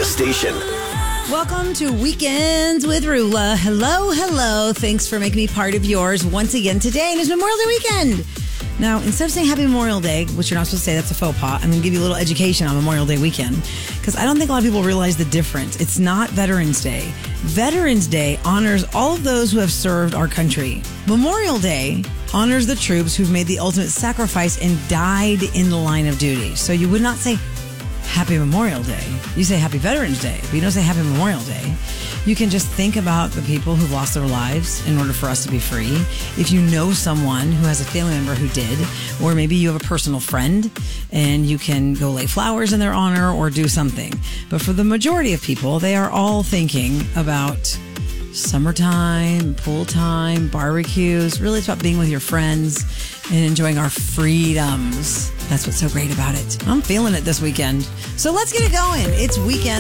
radio station. Welcome to Weekends with Rula. Hello. Thanks for making me part of yours once again today. And it's Memorial Day weekend. Now, instead of saying Happy Memorial Day, which you're not supposed to say, that's a faux pas, I'm going to give you a little education on Memorial Day weekend because I don't think a lot of people realize the difference. It's not Veterans Day. Veterans Day honors all of those who have served our country. Memorial Day honors the troops who've made the ultimate sacrifice and died in the line of duty. So you would not say Happy Memorial Day. You say Happy Veterans Day, but you don't say Happy Memorial Day. You can just think about the people who've lost their lives in order for us to be free. If you know someone who has a family member who did, or maybe you have a personal friend and you can go lay flowers in their honor or do something. But for the majority of people, they are all thinking about summertime, pool time, barbecues. Really, it's about being with your friends and enjoying our freedoms. That's what's so great about it. I'm feeling it this weekend. So let's get it going. It's weekend.